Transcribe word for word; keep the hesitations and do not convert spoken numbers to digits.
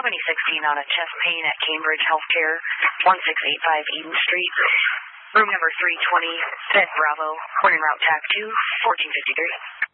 seventy sixteen on a chest pain at Cambridge Healthcare, one six eight five Eden Street. Room number three twenty, Fed Bravo, morning route T A C two, fourteen fifty-three.